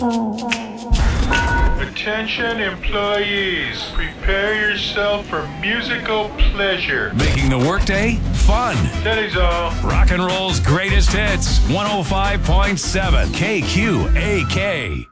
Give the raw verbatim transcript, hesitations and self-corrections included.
Attention employees, prepare yourself for musical pleasure. Making the workday fun. That is all. Rock and roll's greatest hits. one oh five point seven K Q A K.